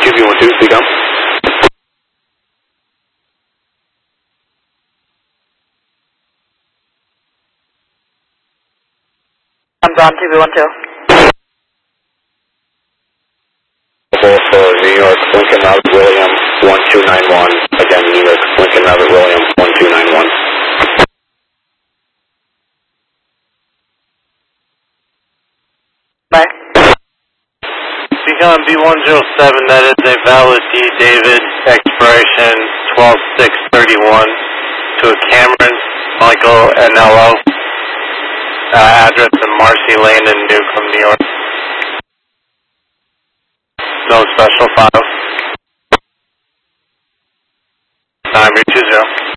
QB12, speak up. I'm Brown QB12. For New York, Lincoln Robert William 1291. Again, New York, Lincoln Robert William 1291. Bye. Beacon B107, that is a valid D. David, expiration 12/6/31 to a Cameron Michael NLO, address in Marcy Lane in Newcomb, New York. No special files. 9 20.